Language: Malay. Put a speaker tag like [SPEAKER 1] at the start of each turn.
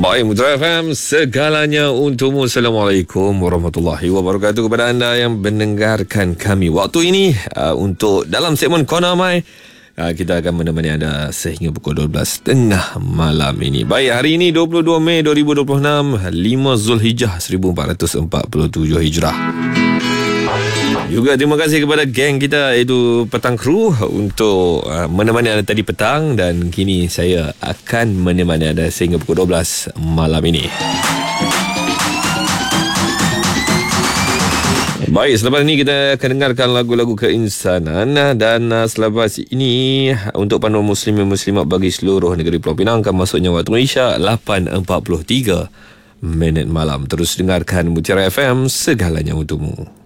[SPEAKER 1] Baik, Mutiara FM, segalanya untukmu. Assalamualaikum warahmatullahi wabarakatuh kepada anda yang mendengarkan kami waktu ini untuk dalam segmen Kona Mai. Kita akan menemani anda sehingga pukul 12.30 malam ini. Baik, hari ini 22 Mei 2026, 5 Zulhijjah 1447 Hijrah. Juga terima kasih kepada geng kita, iaitu Petang Kru, untuk menemani anda tadi petang. Dan kini saya akan menemani anda sehingga pukul 12 malam ini. Baik, selepas ini kita akan dengarkan lagu-lagu keinsanan. Dan selepas ini, untuk panduan muslimin muslimat bagi seluruh negeri Pulau Pinang, akan masuknya waktu Isyak 8.43 minit malam. Terus dengarkan Mutiara FM, segalanya untukmu.